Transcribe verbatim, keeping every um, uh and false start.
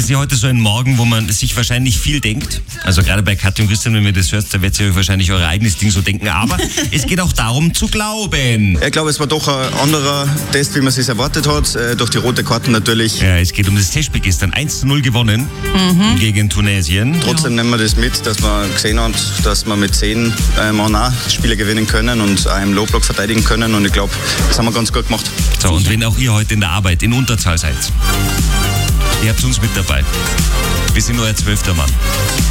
Es ist ja heute so ein Morgen, wo man sich wahrscheinlich viel denkt. Also gerade bei Katja und Christian, wenn ihr das hört, da werdet ihr euch wahrscheinlich euer eigenes Ding so denken. Aber es geht auch darum zu glauben. Ich glaube, es war doch ein anderer Test, wie man es sich erwartet hat. Äh, durch die rote Karte natürlich. Ja, es geht um das Testspiel gestern. eins zu null gewonnen mhm. gegen Tunesien. Trotzdem nehmen wir das mit, dass man gesehen hat, dass wir mit zehn äh, Mann auch Spiele gewinnen können und auch im Low-Block verteidigen können. Und ich glaube, das haben wir ganz gut gemacht. So, und wenn auch ihr heute in der Arbeit in Unterzahl seid, ihr habt uns mit dabei. Wir sind euer zwölfter Mann.